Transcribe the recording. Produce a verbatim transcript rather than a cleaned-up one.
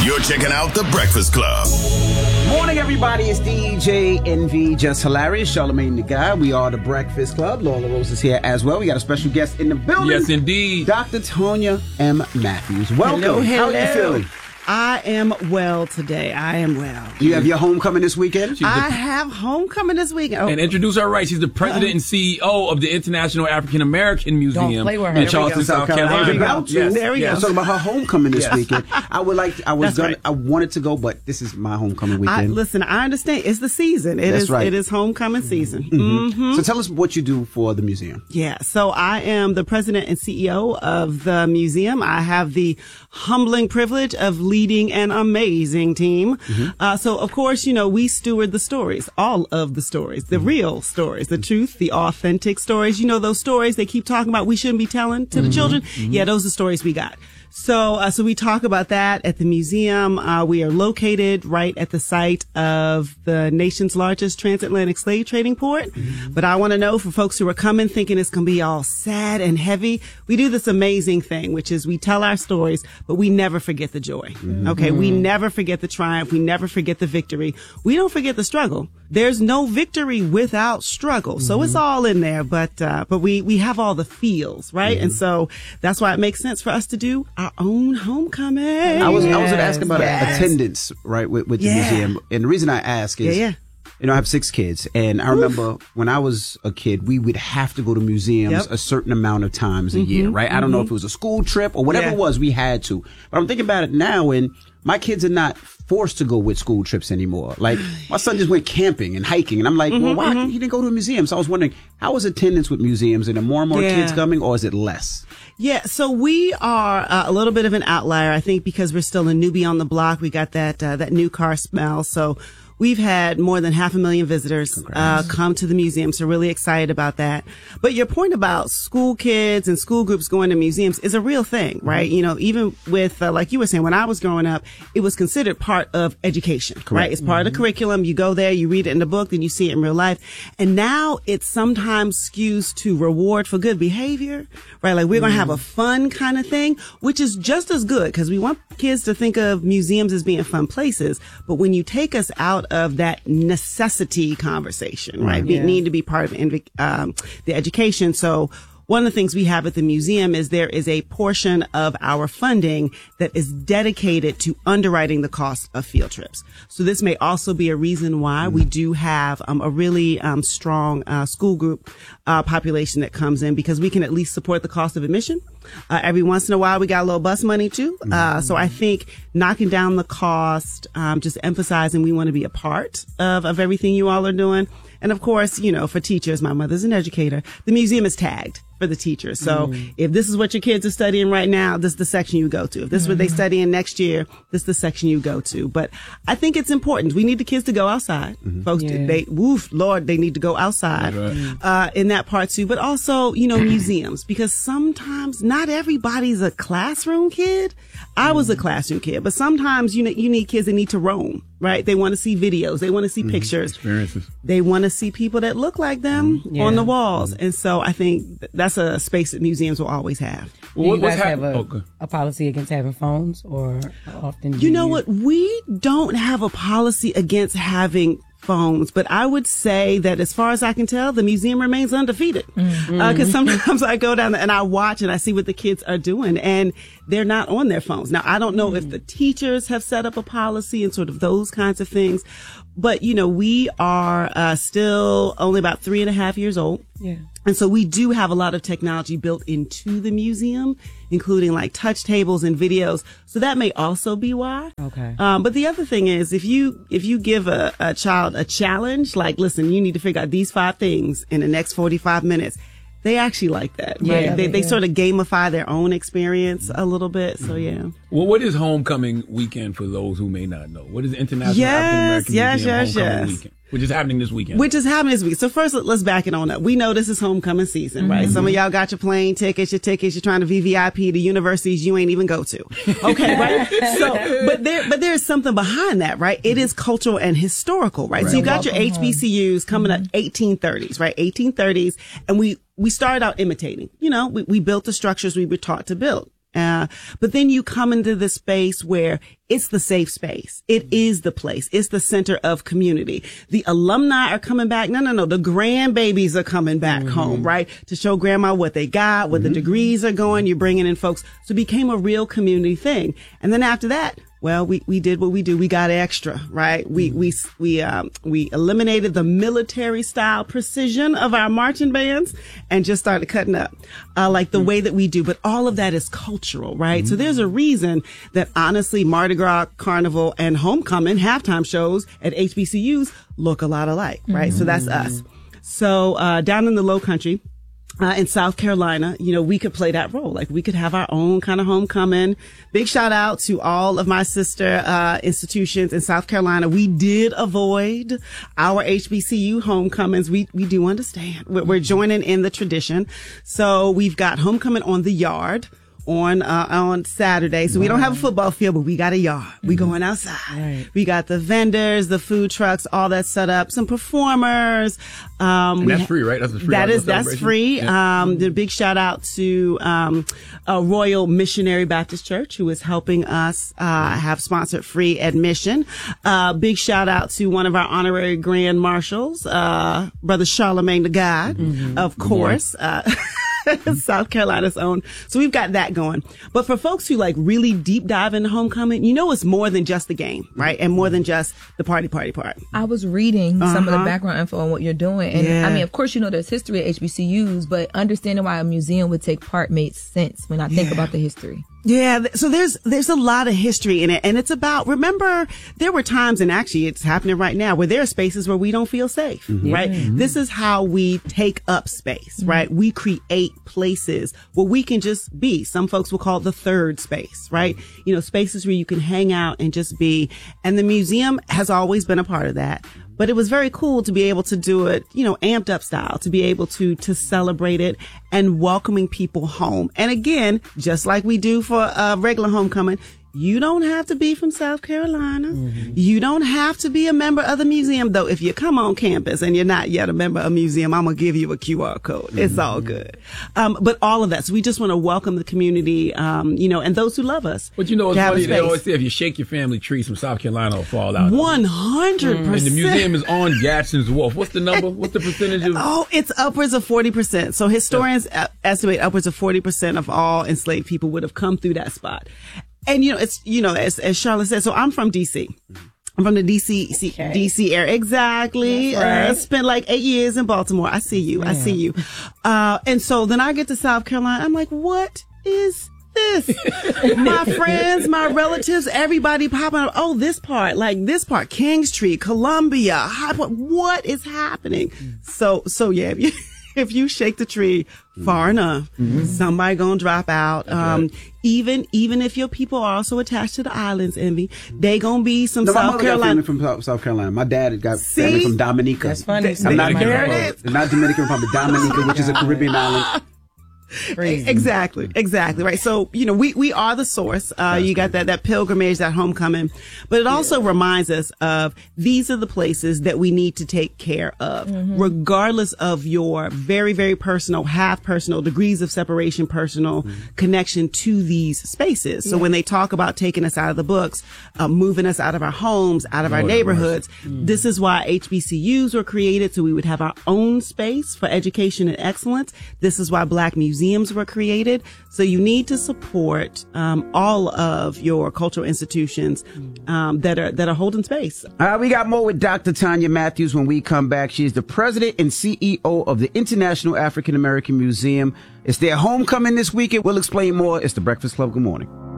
You're checking out The Breakfast Club. Morning, everybody. It's D J Envy, Just Hilarious, Charlamagne the Guy. We are The Breakfast Club. Lola Rose is here as well. We got a special guest in the building. Yes, indeed. Doctor Tonya M. Matthews. Welcome. Hello, hello. How are you feeling? I am well today. I am well. You have your homecoming this weekend? She's the- I have homecoming this weekend. Oh, And introduce her right. She's the president and C E O of the International African American Museum play with her. in There we Charleston, go. South There we Carolina. go. Yes, There we go. yes. Let's talk about her homecoming this Yes. weekend. I would like, I was That's gonna, right. I wanted to go, but this is my homecoming I, weekend. listen, I understand. It's the season. It That's is. right. It is homecoming season. Mm-hmm. So tell us what you do for the museum. Yeah. So I am the president and C E O of the museum. I have the humbling privilege of leading an amazing team. Mm-hmm. Uh, so of course, you know, we steward the stories, all of the stories, the Mm-hmm. real stories, the truth, the authentic stories. You know, those stories they keep talking about we shouldn't be telling to Mm-hmm. the children. Yeah, those are stories we got. So, uh, so we talk about that at the museum. Uh, we are located right at the site of the nation's largest transatlantic slave trading port. Mm-hmm. But I want to know for folks who are coming thinking it's going to be all sad and heavy, we do this amazing thing, which is we tell our stories, but we never forget the joy. Mm-hmm. Okay. We never forget the triumph. We never forget the victory. We don't forget the struggle. There's no victory without struggle. So it's all in there, but, uh, but we, we have all the feels, right? And so that's why it makes sense for us to do our own homecoming. I was, I was going to ask about Yes. attendance, right, with, with the Yeah. museum. And the reason I ask is, Yeah, yeah. you know, I have six kids, and I remember when I was a kid, we would have to go to museums Yep. a certain amount of times a year, right? I don't know if it was a school trip or whatever Yeah. it was, we had to. But I'm thinking about it now, and my kids are not forced to go with school trips anymore. Like, my son just went camping and hiking, and I'm like, well, why he didn't go to a museum? So I was wondering, how is attendance with museums? And are more and more Yeah. kids coming, or is it less? Yeah, so we are uh, a little bit of an outlier, I think, because we're still a newbie on the block. We got that uh, that new car smell. So we've had more than half a million visitors uh, come to the museum. So really excited about that. But your point about school kids and school groups going to museums is a real thing, right? Mm-hmm. You know, even with, uh, like you were saying, when I was growing up, it was considered part of education, right? It's part of the curriculum. You go there, you read it in the book, then you see it in real life. And now it sometimes skews to reward for good behavior, right? Like we're going to have a fun kind of thing, which is just as good because we want kids to think of museums as being fun places. But when you take us out of that necessity conversation, right? We Yeah. need to be part of inv- um, the education. So one of the things we have at the museum is there is a portion of our funding that is dedicated to underwriting the cost of field trips. So this may also be a reason why we do have um, a really um, strong uh, school group uh, population that comes in because we can at least support the cost of admission. Uh, every once in a while, we got a little bus money too. Uh, so I think knocking down the cost, um, just emphasizing we want to be a part of, of everything you all are doing. And of course, you know, for teachers, my mother's an educator, the museum is tagged for the teachers. So Mm. if this is what your kids are studying right now, this is the section you go to. If this is what they study in next year, this is the section you go to. But I think it's important. We need the kids to go outside. Folks, Yeah. they, woof, Lord, they need to go outside, Right. uh, in that part too. But also, you know, museums, because sometimes not everybody's a classroom kid. I was a classroom kid, but sometimes you know, you need kids that need to roam, right? They want to see videos. They want to see pictures. Experiences. They want to see people that look like them Yeah. on the walls. And so I think th- that's a space that museums will always have. Do you What- what's guys have hap- a, okay. a policy against having phones, or how often? do You know what? We don't have a policy against having phones, but I would say that as far as I can tell, the museum remains undefeated. Mm-hmm. Uh, cause sometimes I go down there and I watch and I see what the kids are doing and they're not on their phones. Now, I don't know if the teachers have set up a policy and sort of those kinds of things, but you know, we are, uh, still only about three and a half years old. Yeah. And so we do have a lot of technology built into the museum, including like touch tables and videos. So that may also be why. Okay. Um, but the other thing is if you, if you give a, a child a challenge, like, listen, you need to figure out these five things in the next forty-five minutes. They actually like that. Right? Yeah, they, they yeah. sort of gamify their own experience a little bit. So yeah. Well, what is homecoming weekend for those who may not know? What is the International Yes, African American yes, Museum yes, homecoming yes. weekend, which is happening this weekend? Which is happening this week. So first, let- let's back it on up. We know this is homecoming season, right? Some of y'all got your plane tickets, your tickets. You're trying to V V I P to universities you ain't even go to. Okay, right? So, but there, but there's something behind that, right? It is cultural and historical, right? So you got your H B C Us coming up eighteen thirties, right? eighteen thirties, and we we started out imitating. You know, we we built the structures we were taught to build. Uh, but then you come into this space where it's the safe space. It is the place. It's the center of community. The alumni are coming back. No, no, no. The grandbabies are coming back mm-hmm. home, right? To show grandma what they got, what mm-hmm. the degrees are going. You're bringing in folks. So it became a real community thing. And then after that, well, we, we did what we do. We got extra, right? We, we, we, um, we eliminated the military style precision of our marching bands and just started cutting up, uh, like the way that we do. But all of that is cultural, right? Mm-hmm. So there's a reason that honestly Mardi Gras, Carnival, and Homecoming halftime shows at H B C Us look a lot alike, right? Mm-hmm. So that's us. So, uh, down in the Low Country, Uh, in South Carolina, you know, we could play that role. Like we could have our own kind of homecoming. Big shout out to all of my sister, uh, institutions in South Carolina. We did avoid our H B C U homecomings. We, we do understand. We're, we're joining in the tradition. So we've got homecoming on the yard on, uh, on Saturday. So wow. we don't have a football field, but we got a yard. Mm-hmm. We going outside. Right. We got the vendors, the food trucks, all that set up, some performers. Um, and that's free, right? That's a free. That is, that's free. Yeah. Um, the big shout out to, um, uh, Royal Missionary Baptist Church, who is helping us, uh, have sponsored free admission. Uh, big shout out to one of our honorary grand marshals, uh, Brother Charlemagne the God, mm-hmm. of course, uh, South Carolina's own. So we've got that going. But for folks who like really deep dive into homecoming, you know, it's more than just the game, right? And more than just the party, party, part. I was reading uh-huh. some of the background info on what you're doing. And yeah. I mean, of course, you know, there's history at H B C Us, but understanding why a museum would take part made sense when I think yeah. about the history. Yeah. So there's, there's a lot of history in it. And it's about, remember, there were times, and actually it's happening right now, where there are spaces where we don't feel safe, mm-hmm. right? Mm-hmm. This is how we take up space, mm-hmm. right? We create places where we can just be. Some folks will call it the third space, right? You know, spaces where you can hang out and just be. And the museum has always been a part of that. But it was very cool to be able to do it, you know, amped up style, to be able to, to celebrate it and welcoming people home. And again, just like we do for a regular homecoming, you don't have to be from South Carolina. Mm-hmm. You don't have to be a member of the museum, though. If you come on campus and you're not yet a member of a museum, I'm going to give you a Q R code. Mm-hmm. It's all good. Um, but all of that. So we just want to welcome the community, um, you know, and those who love us. But you know, it's funny. They always say if you shake your family tree, some South Carolina will fall out. one hundred percent. And the museum is on Gadsden's Wharf. What's the number? What's the percentage of? Oh, it's upwards of forty percent. So historians yeah. estimate upwards of forty percent of all enslaved people would have come through that spot. And, you know, it's, you know, as, as Charlotte said, so I'm from D C. I'm from the D C, okay. D C area. Exactly. Right. Uh, spent like eight years in Baltimore. I see you. Yeah. I see you. Uh, and so then I get to South Carolina. I'm like, what is this? My friends, my relatives, everybody popping up. Oh, this part, like this part, Kingstree, Columbia. High Point. What is happening? So, so yeah. If you, if you shake the tree far enough, mm-hmm. somebody gonna drop out. Um, right. even, even if your people are also attached to the islands, Envy, they gonna be some no, South my Carolina. Got family from South Carolina. My dad got See? family from Dominica. That's funny. I'm not Dominican Republic. Not Dominican Republic, Dominica, which is a Caribbean island. Crazy. Exactly, exactly, right. So, you know, we, we are the source. Uh, you got that, that pilgrimage, that homecoming, but it also yeah. reminds us of these are the places that we need to take care of, mm-hmm. regardless of your very, very personal, half personal, degrees of separation, personal mm-hmm. connection to these spaces. So yeah. when they talk about taking us out of the books, uh, moving us out of our homes, out of Lord our neighborhoods, mm-hmm. this is why H B C Us were created. So we would have our own space for education and excellence. This is why Black museums Museums were created. So you need to support um, all of your cultural institutions um, that are that are holding space. Uh, we got more with Doctor Tanya Matthews when we come back. She is the president and C E O of the International African American Museum. It's their homecoming this weekend. We'll explain more. It's the Breakfast Club. Good morning.